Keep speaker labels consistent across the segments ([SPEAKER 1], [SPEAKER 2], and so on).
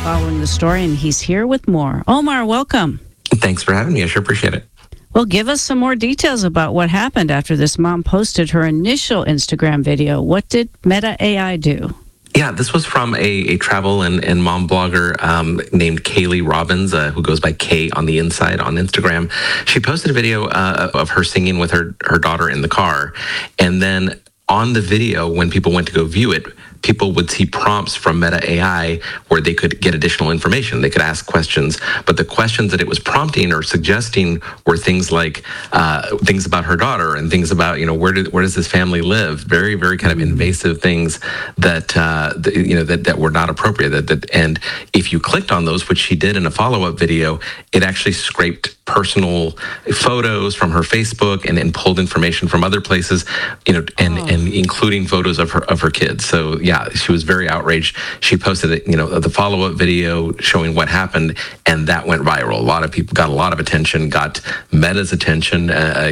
[SPEAKER 1] following the story, and he's here with more. Omar, welcome.
[SPEAKER 2] Thanks for having me. I sure appreciate it.
[SPEAKER 1] Well, give us some more details about what happened after this mom posted her initial Instagram video. What did Meta AI do?
[SPEAKER 2] Yeah, this was from a travel and mom blogger named Kaylee Robbins, who goes by Kay on the inside on Instagram. She posted a video of her singing with her daughter in the car. And then on the video, when people went to go view it, people would see prompts from Meta AI where they could get additional information. They could ask questions, but the questions that it was prompting or suggesting were things like things about her daughter and things about, where does this family live? Very, very kind of invasive things that that were not appropriate. And if you clicked on those, which she did in a follow-up video, it actually scraped personal photos from her Facebook and pulled information from other places, and including photos of her kids. So yeah, she was very outraged. She posted the follow-up video showing what happened, and that went viral. A lot of people got a lot of attention, got Meta's attention,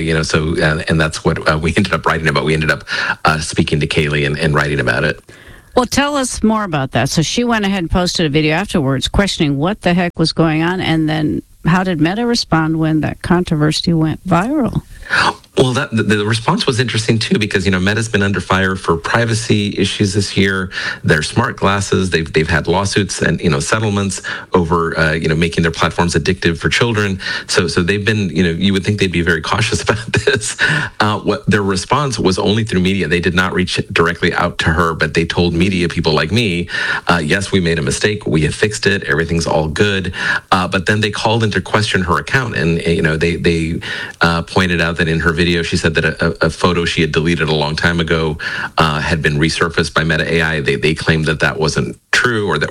[SPEAKER 2] and that's what we ended up writing about. We ended up speaking to Kaylee and writing about it.
[SPEAKER 1] Well, tell us more about that. So she went ahead and posted a video afterwards questioning what the heck was going on, and then how did Meta respond when that controversy went viral?
[SPEAKER 2] Well, the response was interesting too, because Meta's been under fire for privacy issues this year. Their smart glasses, they've had lawsuits and settlements over making their platforms addictive for children. So they've been you would think they'd be very cautious about this. What their response was only through media. They did not reach directly out to her, but they told media people like me, yes, we made a mistake. We have fixed it. Everything's all good. But then they called into question her account, and they pointed out that in her video, she said that a photo she had deleted a long time ago had been resurfaced by Meta AI. They claimed that wasn't true, or that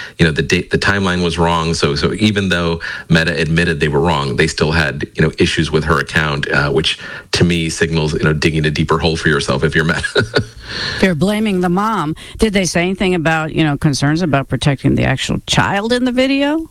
[SPEAKER 2] the timeline was wrong. So even though Meta admitted they were wrong, they still had issues with her account, which to me signals digging a deeper hole for yourself if you're Meta.
[SPEAKER 1] They're blaming the mom. Did they say anything about concerns about protecting the actual child in the video?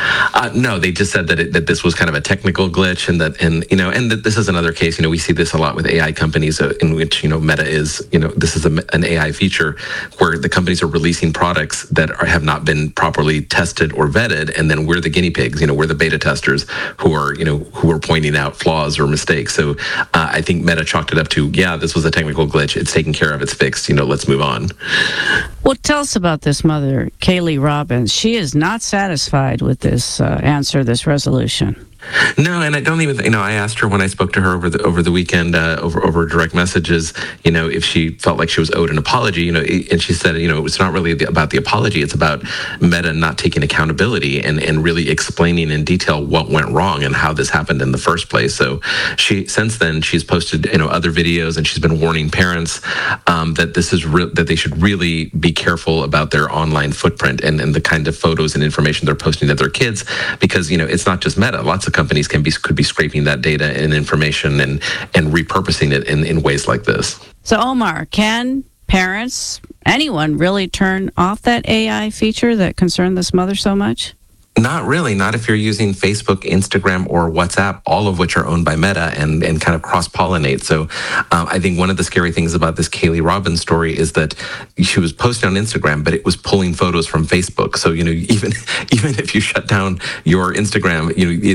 [SPEAKER 2] No, they just said that this was kind of a technical glitch, and that this is another case. We see this a lot with AI companies in which Meta is this is an AI feature where the companies are releasing products that have not been properly tested or vetted, and then we're the guinea pigs. We're the beta testers who are pointing out flaws or mistakes. So I think Meta chalked it up to this was a technical glitch. It's taken care of. It's fixed. Let's move on.
[SPEAKER 1] Well, tell us about this mother, Kaylee Robbins. She is not satisfied with this answer, this resolution.
[SPEAKER 2] No, and I don't even. I asked her when I spoke to her over the weekend over direct messages. If she felt like she was owed an apology. And she said, it's not really about the apology. It's about Meta not taking accountability and really explaining in detail what went wrong and how this happened in the first place. So since then she's posted other videos, and she's been warning parents that this is that they should really be careful about their online footprint and the kind of photos and information they're posting to their kids, because it's not just Meta. Lots of companies could be scraping that data and information and repurposing it in ways like this.
[SPEAKER 1] So Omar, can parents, anyone really turn off that AI feature that concerned this mother so much?
[SPEAKER 2] Not really. Not if you're using Facebook, Instagram, or WhatsApp, all of which are owned by Meta and kind of cross-pollinate. So I think one of the scary things about this Kaylee Robbins story is that she was posting on Instagram, but it was pulling photos from Facebook. So, even if you shut down your Instagram,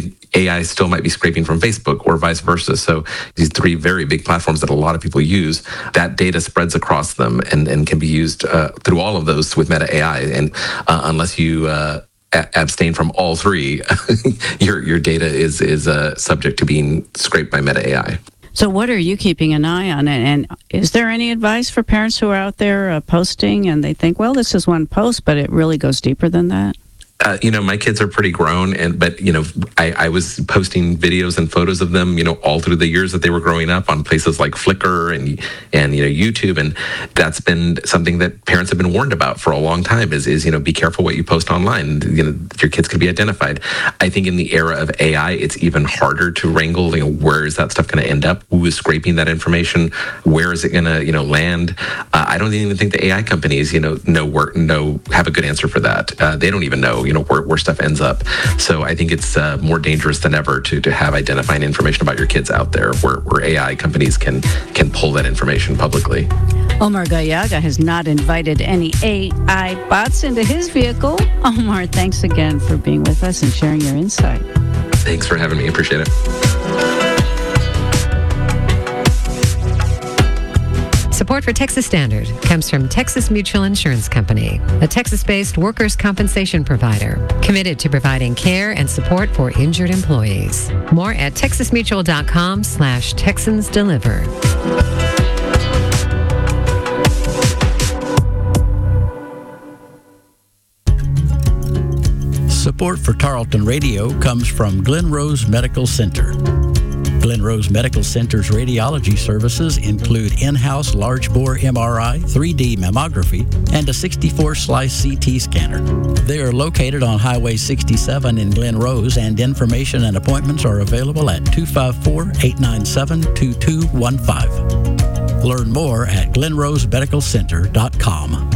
[SPEAKER 2] AI still might be scraping from Facebook or vice versa. So these three very big platforms that a lot of people use, that data spreads across them and can be used through all of those with Meta AI. And unless you abstain from all three, your data is subject to being scraped by Meta AI.
[SPEAKER 1] So what are you keeping an eye on? And is there any advice for parents who are out there posting and they think, well, this is one post, but it really goes deeper than that?
[SPEAKER 2] My kids are pretty grown, but I was posting videos and photos of them, all through the years that they were growing up on places like Flickr and YouTube, and that's been something that parents have been warned about for a long time. Is be careful what you post online. Your kids could be identified. I think in the era of AI, it's even harder to wrangle. Where is that stuff going to end up? Who is scraping that information? Where is it going to land? I don't even think the AI companies have a good answer for that. They don't even know where stuff ends up. So I think it's more dangerous than ever to have identifying information about your kids out there where AI companies can pull that information publicly.
[SPEAKER 1] Omar Gallaga has not invited any AI bots into his vehicle. Omar, thanks again for being with us and sharing your insight.
[SPEAKER 2] Thanks for having me. Appreciate it.
[SPEAKER 3] Support for Texas Standard comes from Texas Mutual Insurance Company, a Texas-based workers' compensation provider committed to providing care and support for injured employees. More at texasmutual.com/Texans Deliver.
[SPEAKER 4] Support for Tarleton Radio comes from Glen Rose Medical Center. Glen Rose Medical Center's radiology services include in-house large-bore MRI, 3D mammography, and a 64-slice CT scanner. They are located on Highway 67 in Glen Rose, and information and appointments are available at 254-897-2215. Learn more at glenrosemedicalcenter.com.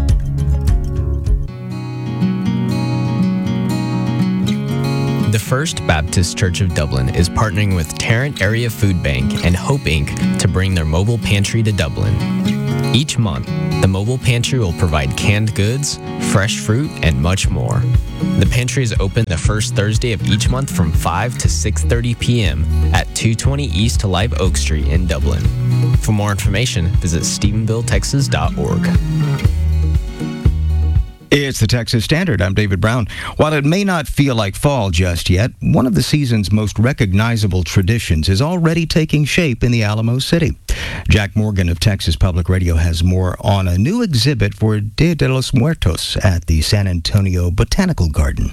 [SPEAKER 5] The First Baptist Church of Dublin is partnering with Tarrant Area Food Bank and Hope Inc. to bring their mobile pantry to Dublin. Each month, the mobile pantry will provide canned goods, fresh fruit, and much more. The pantry is open the first Thursday of each month from 5 to 6:30 p.m. at 220 East Live Oak Street in Dublin. For more information, visit StephenvilleTexas.org.
[SPEAKER 6] It's the Texas Standard. I'm David Brown. While it may not feel like fall just yet, one of the season's most recognizable traditions is already taking shape in the Alamo City. Jack Morgan of Texas Public Radio has more on a new exhibit for Dia de los Muertos at the San Antonio Botanical Garden.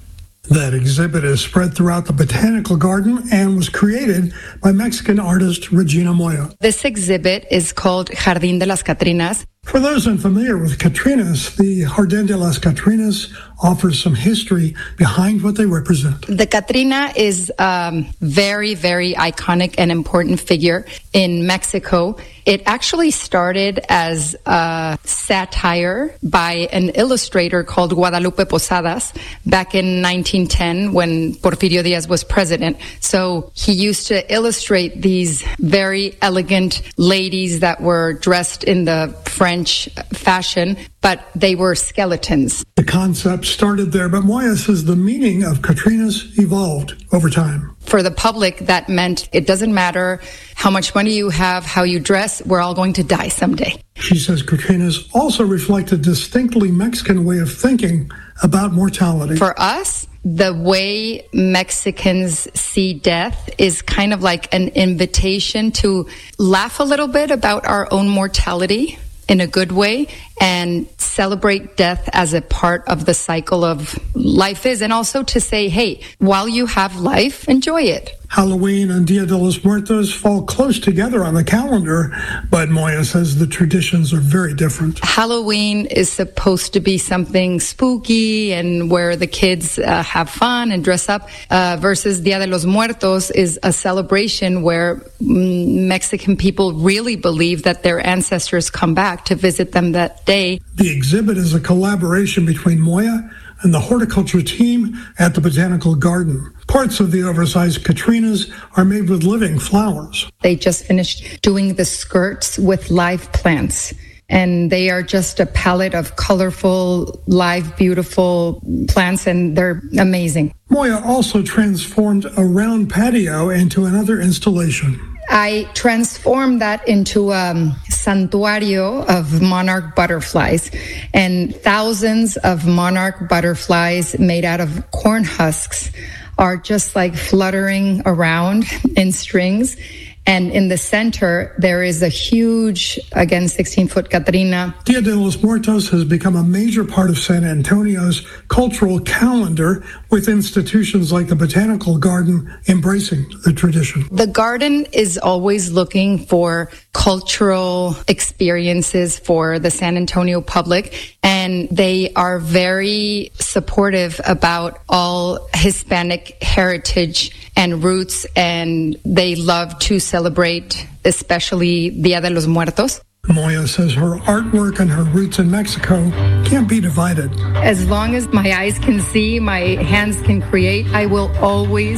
[SPEAKER 7] That exhibit is spread throughout the Botanical Garden and was created by Mexican artist Regina Moya.
[SPEAKER 8] This exhibit is called Jardín de las Catrinas.
[SPEAKER 7] For those unfamiliar with Catrinas, the Jardín de las Catrinas offers some history behind what they represent.
[SPEAKER 8] The Catrina is a very, very iconic and important figure in Mexico. It actually started as a satire by an illustrator called Guadalupe Posadas back in 1910 when Porfirio Diaz was president. So he used to illustrate these very elegant ladies that were dressed in the French fashion, but they were skeletons.
[SPEAKER 7] The concept started there, but Moya says the meaning of Catrinas evolved over time.
[SPEAKER 8] For the public, that meant it doesn't matter how much money you have, how you dress, we're all going to die someday.
[SPEAKER 7] She says Catrinas also reflect a distinctly Mexican way of thinking about mortality.
[SPEAKER 8] For us, the way Mexicans see death is kind of like an invitation to laugh a little bit about our own mortality in a good way and celebrate death as a part of the cycle of life is, and also to say, hey, while you have life, enjoy it.
[SPEAKER 7] Halloween and Dia de los Muertos fall close together on the calendar, but Moya says the traditions are very different.
[SPEAKER 8] Halloween is supposed to be something spooky and where the kids have fun and dress up, versus Dia de los Muertos is a celebration where Mexican people really believe that their ancestors come back to visit them that day.
[SPEAKER 7] The exhibit is a collaboration between Moya and the horticulture team at the Botanical Garden. Parts of the oversized Catrinas are made with living flowers.
[SPEAKER 8] They just finished doing the skirts with live plants, and they are just a palette of colorful, live, beautiful plants, and they're amazing.
[SPEAKER 7] Moya also transformed a round patio into another installation.
[SPEAKER 8] I transformed that into a santuario of monarch butterflies, and thousands of monarch butterflies made out of corn husks are just like fluttering around in strings. And in the center, there is a huge, again, 16-foot Catrina.
[SPEAKER 7] Dia de los Muertos has become a major part of San Antonio's cultural calendar, with institutions like the Botanical Garden embracing the tradition.
[SPEAKER 8] The garden is always looking for cultural experiences for the San Antonio public, and they are very supportive about all Hispanic heritage and roots, and they love to celebrate, especially Dia de los Muertos.
[SPEAKER 7] Moya says her artwork and her roots in Mexico can't be divided.
[SPEAKER 8] As long as my eyes can see, my hands can create, I will always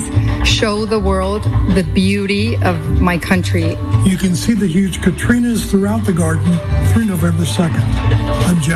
[SPEAKER 8] show the world the beauty of my country.
[SPEAKER 7] You can see the huge Katrinas throughout the garden through November 2nd. I'm Jack